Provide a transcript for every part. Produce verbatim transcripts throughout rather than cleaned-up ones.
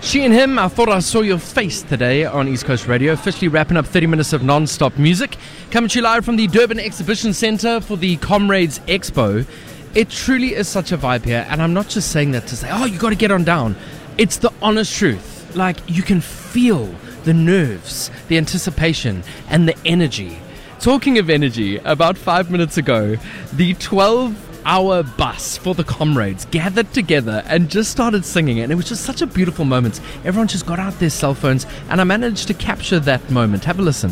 She and Him, I thought I saw your face today on East Coast Radio, officially wrapping up thirty minutes of non-stop music. Coming to you live from the Durban Exhibition Centre for the Comrades Expo. It truly is such a vibe here, and I'm not just saying that to say, oh, you got to get on down. It's the honest truth. Like, you can feel the nerves, the anticipation, and the energy. Talking of energy, about five minutes ago, the twelve-hour bus for the Comrades gathered together and just started singing, and it was just such a beautiful moment. Everyone just got out their cell phones, and I managed to capture that moment. Have a listen.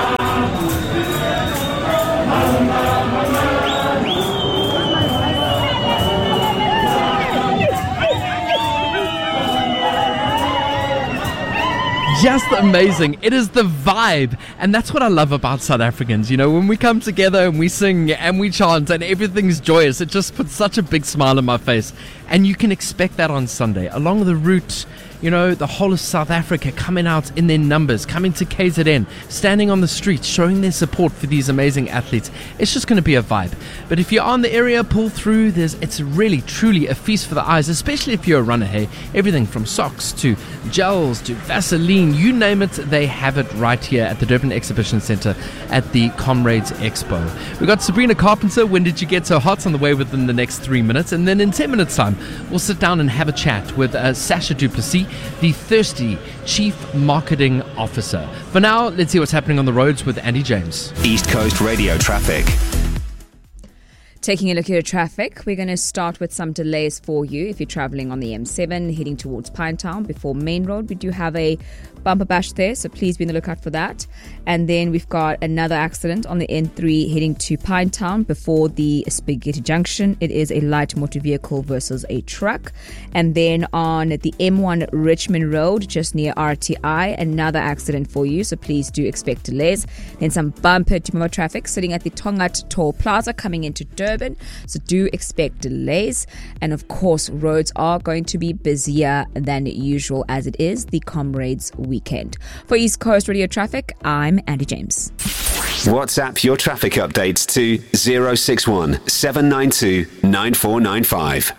Just amazing. It is the vibe, and that's what I love about South Africans. You know, when we come together and we sing and we chant and everything's joyous, it just puts such a big smile on my face. And you can expect that on Sunday. Along the route, you know, the whole of South Africa coming out in their numbers, coming to K Z N, standing on the streets, showing their support for these amazing athletes. It's just going to be a vibe. But if you're on the area, pull through. There's, it's really, truly a feast for the eyes, especially if you're a runner, hey. Everything from socks to gels to Vaseline, you name it, they have it right here at the Durban Exhibition Centre at the Comrades Expo. We've got Sabrina Carpenter, When Did You Get So Hot, on the way within the next three minutes. And then in ten minutes' time, we'll sit down and have a chat with uh, Sasha Du Plessis, the Thirsty Chief Marketing Officer. For now, let's see what's happening on the roads with Andy James. East Coast Radio traffic. Taking a look at your traffic, we're going to start with some delays for you if you're travelling on the M seven heading towards Pinetown before Main Road. We do have a bumper bash there, so please be on the lookout for that. And then we've got another accident on the N three heading to Pinetown before the Spaghetti Junction. It is a light motor vehicle versus a truck. And then on the M one Richmond Road, just near R T I, another accident for you, so please do expect delays. Then some bumper to more traffic sitting at the Tongaat Toll Plaza coming into Durban, so do expect delays. And of course, roads are going to be busier than usual as it is the Comrades weekend. For East Coast Radio traffic, I'm Andy James. WhatsApp your traffic updates to zero six one seven nine two nine four nine five.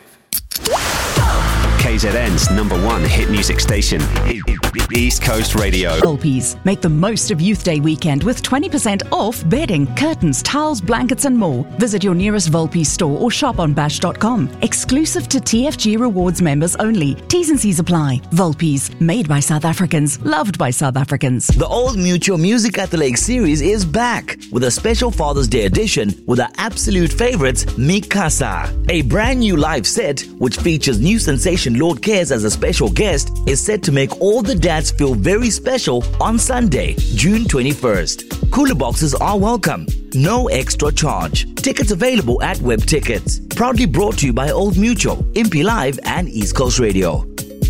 K Z N's number one hit music station, East Coast Radio. Volpies. Make the most of Youth Day weekend with twenty percent off bedding, curtains, towels, blankets and more. Visit your nearest Volpies store or shop on bash dot com. Exclusive to T F G Rewards members only. T's and C's apply. Volpies. Made by South Africans. Loved by South Africans. The Old Mutual Music at the Lake series is back with a special Father's Day edition with our absolute favorites, Mikasa. A brand new live set which features new sensation Lord Cares as a special guest is set to make all the dads feel very special on Sunday, June twenty-first. Cooler boxes are welcome. No extra charge. Tickets available at Web Tickets. Proudly brought to you by Old Mutual, Impi Live and East Coast Radio.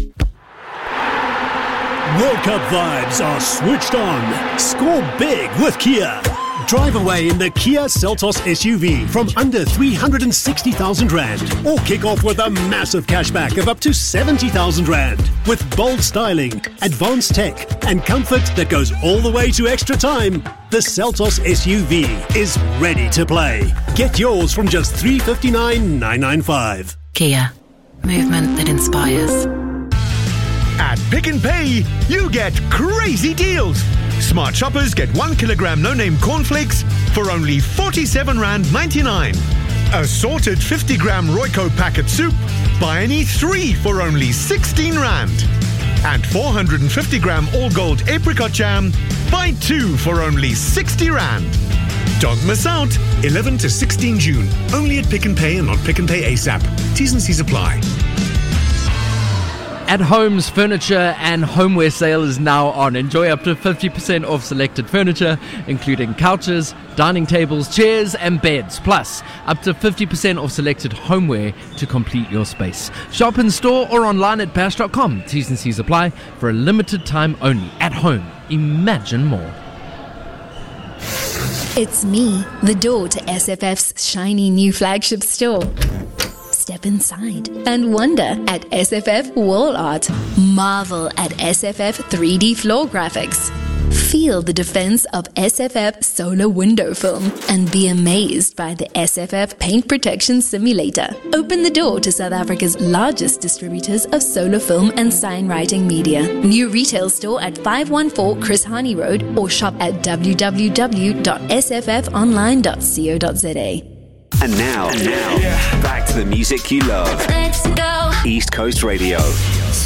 World Cup vibes are switched on. Score big with Kia. Drive away in the Kia Seltos S U V from under three hundred sixty thousand rand, or kick off with a massive cashback of up to seventy thousand rand. With bold styling, advanced tech and comfort that goes all the way to extra time, the Seltos S U V is ready to play. Get yours from just three hundred fifty-nine thousand nine hundred ninety-five. Kia. Movement that inspires. At Pick n Pay, you get crazy deals. Smart shoppers get one kilogram no-name cornflakes for only forty-seven rand ninety-nine. Assorted fifty gram Royco packet soup, buy and eat three for only sixteen rand. And four hundred fifty gram all-gold apricot jam, buy two for only sixty rand. Don't miss out. eleven to sixteen June. Only at Pick n Pay and on Pick n Pay ASAP. T's and C's apply. At Home's furniture and homeware sale is now on. Enjoy up to fifty percent off selected furniture, including couches, dining tables, chairs and beds. Plus, up to fifty percent off selected homeware to complete your space. Shop in store or online at bash dot com. T's and C's apply for a limited time only. At Home, imagine more. It's me, the door to S F F's shiny new flagship store. Step inside and wonder at S F F Wall Art. Marvel at S F F three D floor graphics. Feel the defense of S F F solar window film and be amazed by the S F F paint protection simulator. Open the door to South Africa's largest distributors of solar film and signwriting media. New retail store at five one four Chris Hani Road or shop at w w w dot s f f online dot co dot z a. And now, and now, back to the music you love. Let's go. East Coast Radio.